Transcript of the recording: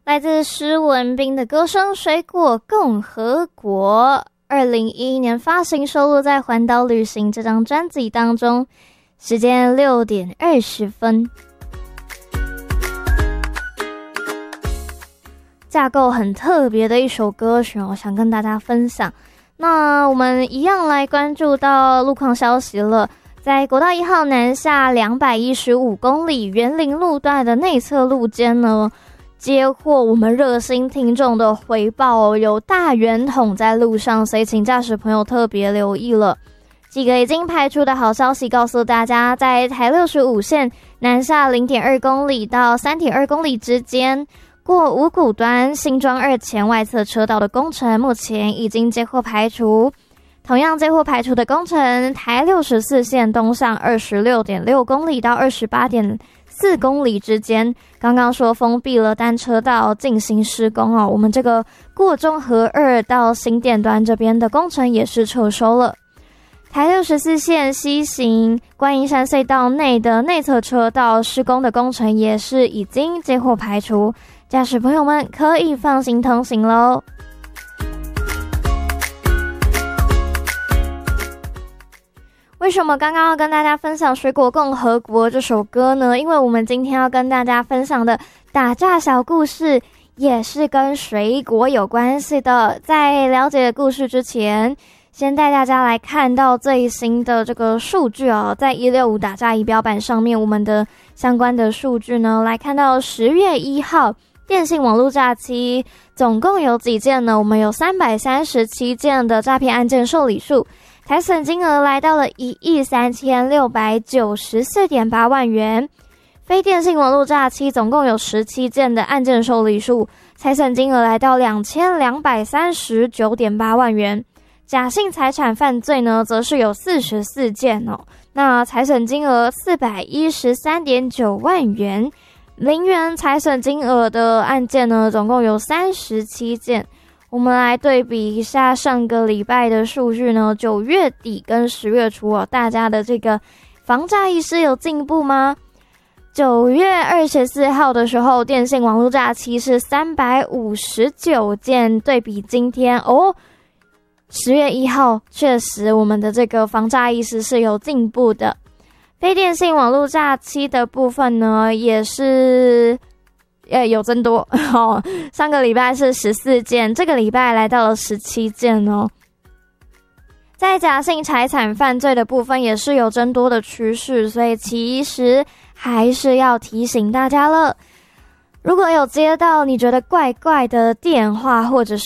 来自施文彬的歌声《水果共和国》，2011年发行，收录在《环岛旅行》这张专辑当中。时间6点20分，架构很特别的一首歌曲，我想跟大家分享。那我们一样来关注到路况消息了。在国道1号南下215公里园林路段的内侧路肩呢，接获我们热心听众的回报，有大圆筒在路上，所以请驾驶朋友特别留意了。几个已经排除的好消息告诉大家，在台65线南下 0.2 公里到 3.2 公里之间，过五股端新庄2前外侧车道的工程目前已经接获排除。同样接获排除的工程，台64线东上 26.6 公里到 28.4 公里之间，刚刚说封闭了单车道进行施工哦。我们这个过中和2到新店端这边的工程也是撤收了。台64线西行观音山隧道内的内侧车道施工的工程也是已经接获排除，驾驶朋友们可以放心通行咯。为什么刚刚要跟大家分享《水果共和国》这首歌呢？因为我们今天要跟大家分享的打诈小故事也是跟水果有关系的。在了解故事之前，先带大家来看到最新的这个数据哦。在165打诈仪表板上面，我们的相关的数据呢，来看到10月1号电信网络诈欺总共有几件呢？我们有337件的诈骗案件受理数，财损金额来到了13694.8万元。非电信网络诈欺总共有17件的案件受理数，财损金额来到2239.8万元。假性财产犯罪呢，则是有44件哦，那财损金额413.9万元。零元财损金额的案件呢，总共有37件。我们来对比一下上个礼拜的数据呢，9月底跟10月初哦，大家的这个防诈意识有进步吗？9月24号的时候，电信网络诈欺是359件，对比今天哦，10月1号确实我们的这个防诈意识是有进步的。非电信网络诈欺的部分呢，也是有增多哦，上个礼拜是14件，这个礼拜来到了17件哦。在假性财产犯罪的部分也是有增多的趋势，所以其实还是要提醒大家了。如果有接到你觉得怪怪的电话或者是